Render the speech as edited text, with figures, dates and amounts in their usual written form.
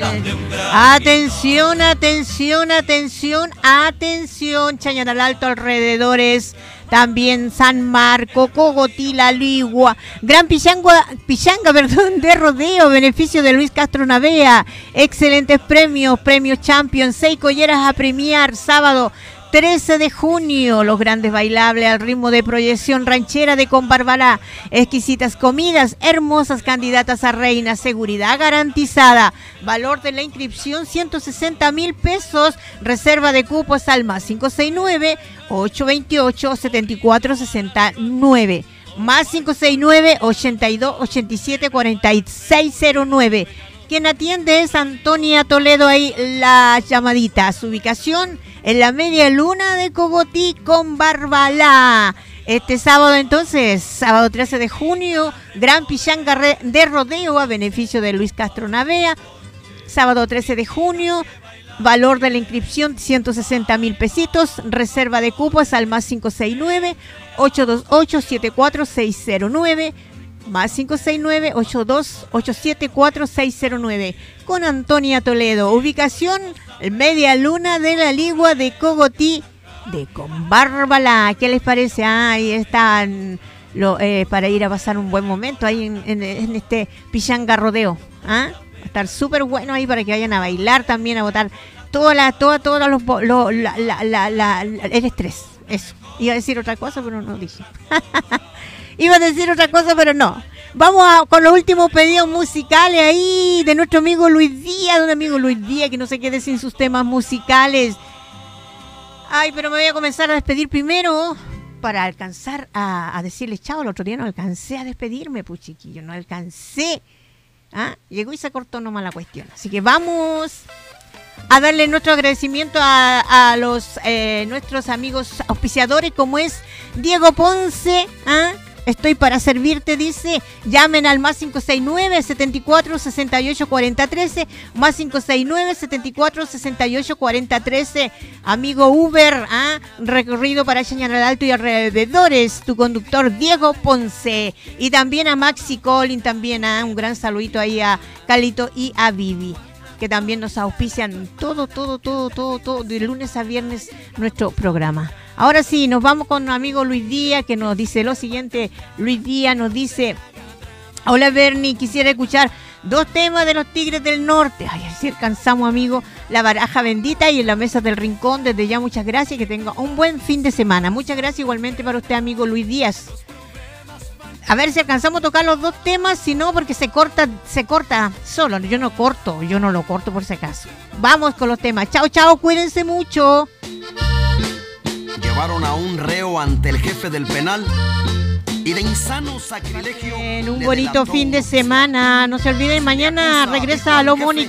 Atención, atención, atención, atención, Chañaral Alto, alrededores, también San Marco, Cogotí, La Ligua, Gran Pichanga, de rodeo, beneficio de Luis Castro Navea, excelentes premios, premios Champions, 6 colleras a premiar, sábado 13 de junio, los grandes bailables al ritmo de proyección ranchera de Combarbalá, exquisitas comidas, hermosas candidatas a reina, seguridad garantizada, valor de la inscripción 160,000 pesos, reserva de cupos al más 569-828-7469, más 569-8287-4609. Quien atiende es Antonia Toledo, ahí la llamadita. Su ubicación en la media luna de Cogotí con Barbalá. Este sábado entonces, sábado 13 de junio, Gran Pichanga de rodeo a beneficio de Luis Castro Navea. Sábado 13 de junio, valor de la inscripción 160,000 pesitos, reserva de cupos al más 569-828-74609. Más 569-8287-4609 con Antonia Toledo. Ubicación, media luna de La Ligua de Cogotí de Combarbalá. ¿Qué les parece? Ahí están para ir a pasar un buen momento ahí en este Pichanga rodeo. Va a estar súper bueno ahí para que vayan a bailar también, a botar todo el estrés. Eso. Iba a decir otra cosa, pero no dije. Iba a decir otra cosa, pero no. Vamos con los últimos pedidos musicales ahí de nuestro amigo Luis Díaz, de un amigo Luis Díaz que no se quede sin sus temas musicales. Ay, pero me voy a comenzar a despedir primero para alcanzar a decirles chao. El otro día no alcancé a despedirme, pues chiquillo, no alcancé. Llegó y se cortó nomás la cuestión. Así que vamos a darle nuestro agradecimiento a los nuestros amigos auspiciadores, como es Diego Ponce. Estoy para servirte, dice. Llamen al más 569-74-68-4013, más 569-74-68-4013. Amigo Uber, recorrido para Chañaral Alto y alrededores, tu conductor Diego Ponce. Y también a Maxi Colin, también un gran saludito ahí a Calito y a Vivi, que también nos auspician todo, de lunes a viernes nuestro programa. Ahora sí, nos vamos con nuestro amigo Luis Díaz, que nos dice lo siguiente. Luis Díaz nos dice: hola Bernie, quisiera escuchar 2 temas de los Tigres del Norte. Ay, así alcanzamos, amigo, La Baraja Bendita y En la Mesa del Rincón. Desde ya, muchas gracias, que tenga un buen fin de semana. Muchas gracias igualmente para usted, amigo Luis Díaz. A ver si alcanzamos a tocar los 2 temas, si no, porque se corta solo. Yo no lo corto por si acaso. Vamos con los temas. Chao, cuídense mucho. Llevaron a un reo ante el jefe del penal y de insano sacrilegio. En un bonito fin de semana. No se olviden, mañana regresa a Lo Mónica.